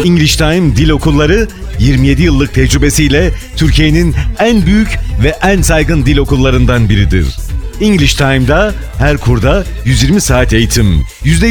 English Time Dil Okulları 27 yıllık tecrübesiyle Türkiye'nin en büyük ve en saygın dil okullarından biridir. English Time'da her kurda 120 saat eğitim,